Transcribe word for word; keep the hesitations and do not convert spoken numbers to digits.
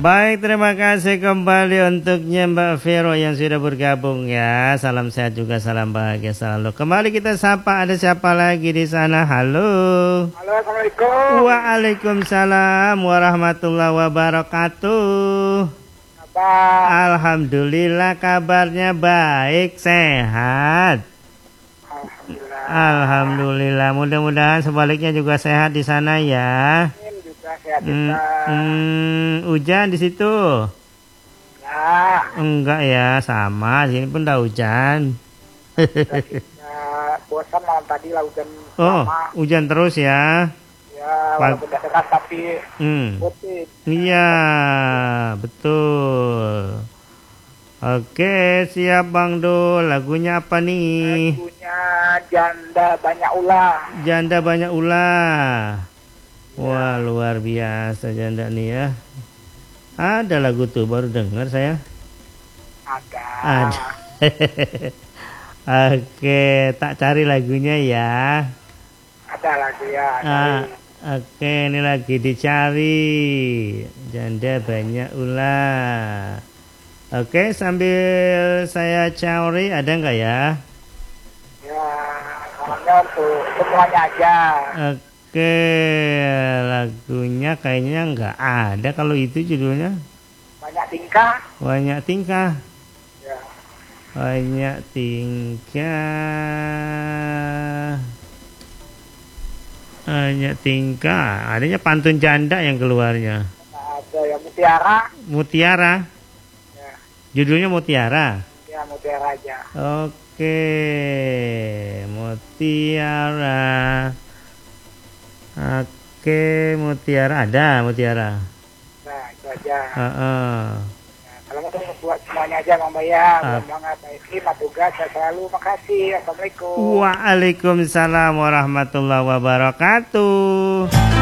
Baik, terima kasih kembali untuknya Mbak Vero yang sudah bergabung ya. Salam sehat juga, salam bahagia selalu. Kembali kita sapa, ada siapa lagi di sana? Halo. Halo, Assalamualaikum. Waalaikumsalam warahmatullahi wabarakatuh. Kabar? Alhamdulillah, kabarnya baik, sehat. Alhamdulillah. Alhamdulillah, mudah-mudahan sebaliknya juga sehat di sana ya. Amin juga sehat Hmm, juga. hmm, hujan di situ? Ya, Enggak ya, sama. Sini pun udah hujan. ya, bosan malam tadi lah hujan Oh, lama. hujan terus ya. Ya, walaupun tidak dekat tapi Hmm. putih. Iya, betul. Oke, siap Bang Dul. Lagunya apa nih? Lagunya Janda Banyak Ulah. Janda Banyak Ulah. Wah, luar biasa janda nih ya. Ada lagu tuh, baru dengar saya. Ada. Ada. Oke, tak cari lagunya ya. Ada lagu ya. Ah, dari- oke, ini lagi dicari. Janda Banyak Ulah. Oke, sambil saya cari, ada nggak ya? Ya, namanya untuk semuanya aja. Oke, lagunya kayaknya nggak ada kalau itu judulnya. Banyak tingkah. Banyak tingkah. Ya. Banyak tingkah. Banyak tingkah. Adanya pantun janda yang keluarnya. Ada yang Mutiara. Mutiara. Ya, Judulnya Mutiara. ya Mutiara aja. Oke, Mutiara. Oke, Mutiara ada Mutiara. Nah, itu aja. Heeh. Nah, kalau mau buat semuanya aja Bang Baya, Ah. Bang banget, Pak tugas, saya selalu makasih. Assalamualaikum. Waalaikumsalam warahmatullahi wabarakatuh.